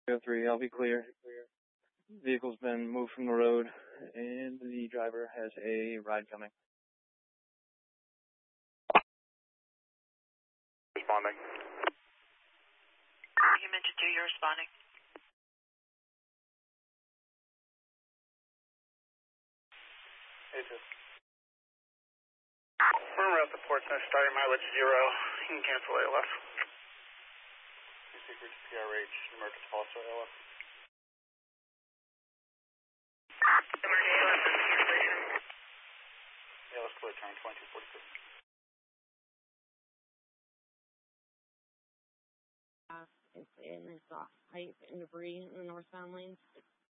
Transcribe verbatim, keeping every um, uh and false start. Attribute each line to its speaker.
Speaker 1: oh three, I'll be clear. Vehicle's been moved from the road, and the driver has a ride coming.
Speaker 2: Responding.
Speaker 3: You mentioned two, you're responding.
Speaker 2: Aegis. Remember at the Portsmouth, starting mileage zero. You can cancel A L F. Secret P R H, emergency also A L F. A L F clear, turn twenty-two forty-two.
Speaker 4: It's in this off pipe and debris in the northbound lanes.